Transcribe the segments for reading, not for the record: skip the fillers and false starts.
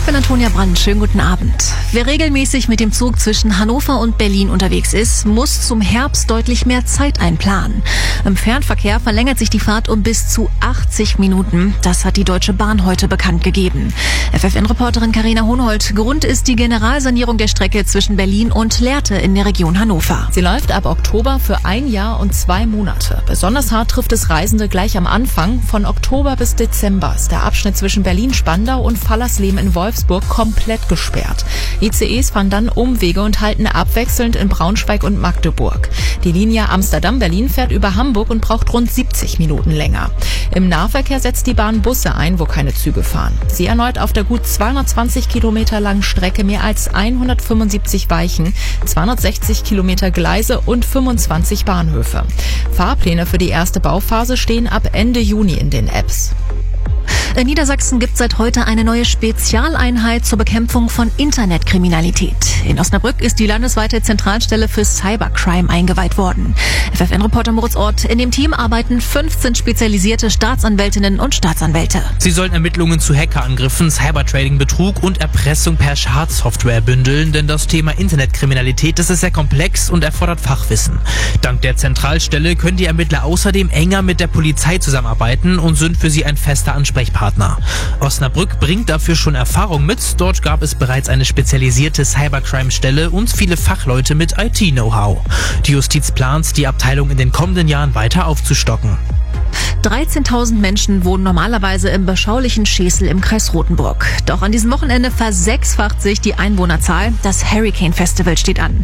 bin Antonia Brandt. Schönen guten Abend. Wer regelmäßig mit dem Zug zwischen Hannover und Berlin unterwegs ist, muss zum Herbst deutlich mehr Zeit einplanen. Im Fernverkehr verlängert sich die Fahrt um bis zu 80 Minuten. Das hat die Deutsche Bahn heute bekannt gegeben. FFN-Reporterin Carina Hohnhold. Grund ist die Generalsanierung der Strecke zwischen Berlin und Lehrte in der Region Hannover. Sie läuft ab Oktober für 1 Jahr und 2 Monate. Besonders hart trifft es Reisende gleich am Anfang. Von Oktober bis Dezember ist der Abschnitt zwischen Berlin-Spandau und Fallersleben in Wolfsburg komplett gesperrt. ICEs fahren dann Umwege und halten abwechselnd in Braunschweig und Magdeburg. Die Linie Amsterdam-Berlin fährt über Hamburg und braucht rund 70 Minuten länger. Im Nahverkehr setzt die Bahn Busse ein, wo keine Züge fahren. Sie erneut auf der gut 220 Kilometer langen Strecke mehr als 175 Weichen, 260 Kilometer Gleise und 25 Bahnhöfe. Fahrpläne für die erste Bauphase stehen ab Ende Juni in den Apps. In Niedersachsen gibt es seit heute eine neue Spezialeinheit zur Bekämpfung von Internetkriminalität. In Osnabrück ist die landesweite Zentralstelle für Cybercrime eingeweiht worden. FFN-Reporter Moritz Ort. In dem Team arbeiten 15 spezialisierte Staatsanwältinnen und Staatsanwälte. Sie sollen Ermittlungen zu Hackerangriffen, Cybertrading, Betrug und Erpressung per Schadsoftware bündeln, denn das Thema Internetkriminalität, das ist sehr komplex und erfordert Fachwissen. Dank der Zentralstelle können die Ermittler außerdem enger mit der Polizei zusammenarbeiten und sind für sie ein fester Ansprechpartner. Osnabrück bringt dafür schon Erfahrung mit. Dort gab es bereits eine spezialisierte Cybercrime-Stelle und viele Fachleute mit IT-Know-how. Die Justiz plant, die Abteilung in den kommenden Jahren weiter aufzustocken. 13.000 Menschen wohnen normalerweise im beschaulichen Schesel im Kreis Rothenburg. Doch an diesem Wochenende versechsfacht sich die Einwohnerzahl. Das Hurricane Festival steht an.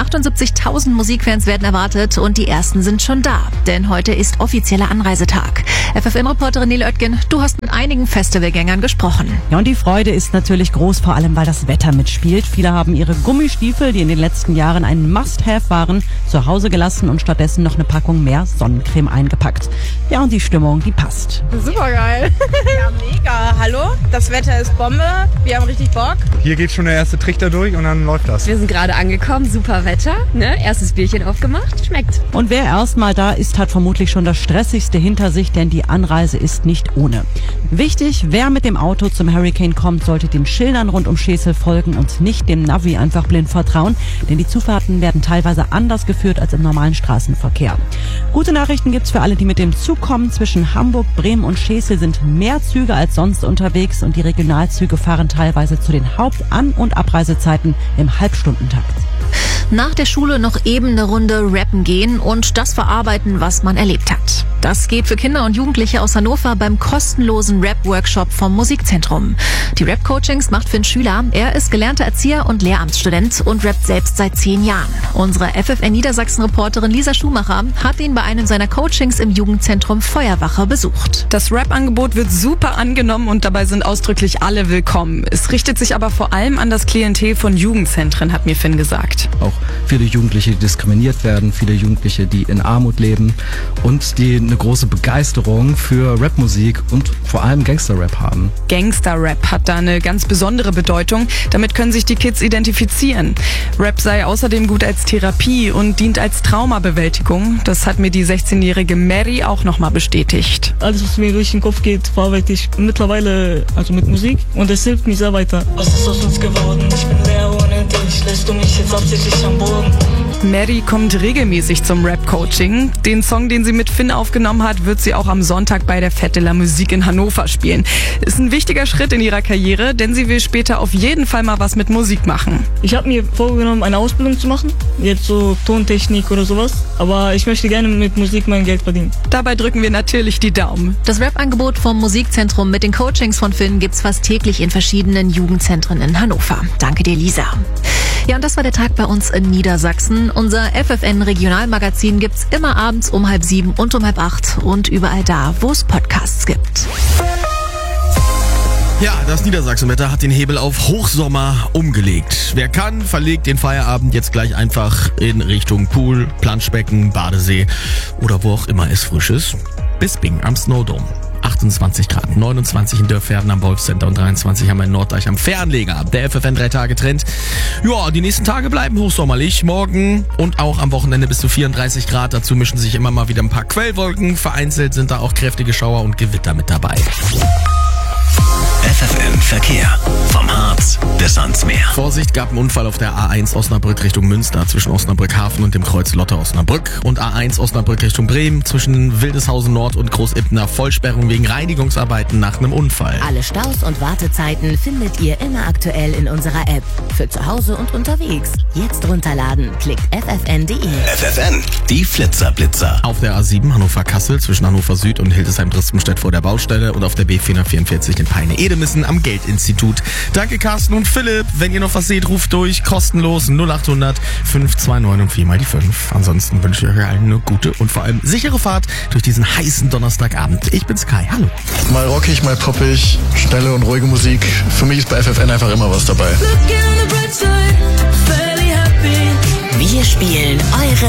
78.000 Musikfans werden erwartet und die ersten sind schon da. Denn heute ist offizieller Anreisetag. FFN-Reporterin Nele Oetgen, du hast mit einigen Festivalgängern gesprochen. Ja, und die Freude ist natürlich groß, vor allem weil das Wetter mitspielt. Viele haben ihre Gummistiefel, die in den letzten Jahren ein Must-Have waren, zu Hause gelassen und stattdessen noch eine Packung mehr Sonnencreme eingepackt. Ja, und die Stimmung, die passt. Super geil. Ja, mega. Hallo, das Wetter ist Bombe. Wir haben richtig Bock. Hier geht schon der erste Trichter durch und dann läuft das. Wir sind gerade angekommen, super Wetter, ne? Erstes Bierchen aufgemacht, schmeckt. Und wer erstmal da ist, hat vermutlich schon das Stressigste hinter sich, denn die Anreise ist nicht ohne. Wichtig, wer mit dem Auto zum Hurricane kommt, sollte den Schildern rund um Schesel folgen und nicht dem Navi einfach blind vertrauen, denn die Zufahrten werden teilweise anders geführt als im normalen Straßenverkehr. Gute Nachrichten gibt's für alle, die mit dem Zug kommen. Zwischen Hamburg, Bremen und Schesel sind mehr Züge als sonst unterwegs und die Regionalzüge fahren teilweise zu den Haupt-, An- und Abreisezeiten im Halbstundentakt. Nach der Schule noch eben eine Runde rappen gehen und das verarbeiten, was man erlebt hat. Das geht für Kinder und Jugendliche aus Hannover beim kostenlosen Rap-Workshop vom Musikzentrum. Die Rap-Coachings macht Finn Schüler. Er ist gelernter Erzieher und Lehramtsstudent und rappt selbst seit 10 Jahren. Unsere FFN Niedersachsen-Reporterin Lisa Schumacher hat ihn bei einem seiner Coachings im Jugendzentrum Feuerwache besucht. Das Rap-Angebot wird super angenommen und dabei sind ausdrücklich alle willkommen. Es richtet sich aber vor allem an das Klientel von Jugendzentren, hat mir Finn gesagt. Auch viele Jugendliche, die diskriminiert werden, viele Jugendliche, die in Armut leben und die eine große Begeisterung für Rapmusik und vor allem Gangster-Rap haben. Gangster-Rap hat da eine ganz besondere Bedeutung. Damit können sich die Kids identifizieren. Rap sei außerdem gut als Therapie und dient als Traumabewältigung. Das hat mir die 16-jährige Mary auch nochmal bestätigt. Alles, was mir durch den Kopf geht, verarbeite ich mittlerweile mit Musik und es hilft mir sehr weiter. Was ist aus uns geworden? Ich bin leer ohne dich. Lässt du mich jetzt absichtlich am Boden? Mary kommt regelmäßig zum Rap-Coaching. Den Song, den sie mit Finn aufgenommen hat, wird sie auch am Sonntag bei der Fête de la Musique in Hannover spielen. Ist ein wichtiger Schritt in ihrer Karriere, denn sie will später auf jeden Fall mal was mit Musik machen. Ich habe mir vorgenommen, eine Ausbildung zu machen, jetzt so Tontechnik oder sowas, aber ich möchte gerne mit Musik mein Geld verdienen. Dabei drücken wir natürlich die Daumen. Das Rap-Angebot vom Musikzentrum mit den Coachings von Finn gibt's fast täglich in verschiedenen Jugendzentren in Hannover. Danke dir, Lisa. Ja, und das war der Tag bei uns in Niedersachsen. Unser FFN-Regionalmagazin gibt's immer abends um 6:30 und um 7:30 und überall da, wo es Podcasts gibt. Ja, das Niedersachsenwetter hat den Hebel auf Hochsommer umgelegt. Wer kann, verlegt den Feierabend jetzt gleich einfach in Richtung Pool, Planschbecken, Badesee oder wo auch immer es frisch ist. Bisping am Snowdome. 28 Grad, 29 in Dörferden am Wolfscenter und 23 haben wir in Norddeich am Fähranleger. Der FFN 3-Tage-Trend. Ja, die nächsten Tage bleiben hochsommerlich. Morgen und auch am Wochenende bis zu 34 Grad. Dazu mischen sich immer mal wieder ein paar Quellwolken. Vereinzelt sind da auch kräftige Schauer und Gewitter mit dabei. FFN Verkehr. Vom Harz bis ans Meer. Vorsicht, gab einen Unfall auf der A1 Osnabrück Richtung Münster zwischen Osnabrück Hafen und dem Kreuz Lotte Osnabrück und A1 Osnabrück Richtung Bremen zwischen Wildeshausen Nord und Großibner. Vollsperrung wegen Reinigungsarbeiten nach einem Unfall. Alle Staus und Wartezeiten findet ihr immer aktuell in unserer App. Für zu Hause und unterwegs. Jetzt runterladen. Klickt ffn.de. FFN, die Flitzerblitzer. Auf der A7 Hannover-Kassel zwischen Hannover Süd und Hildesheim-Drispenstedt vor der Baustelle und auf der B444 in Peine-Edemissen am Geldinstitut. Danke Carsten und Philipp. Wenn ihr noch was seht, ruft durch. Kostenlos 0800 529 und 4 mal die 5. Ansonsten wünsche ich euch allen eine gute und vor allem sichere Fahrt durch diesen heißen Donnerstagabend. Ich bin Sky. Hallo. Mal rockig, mal poppig, schnelle und ruhige Musik. Für mich ist bei FFN einfach immer was dabei. Wir spielen eure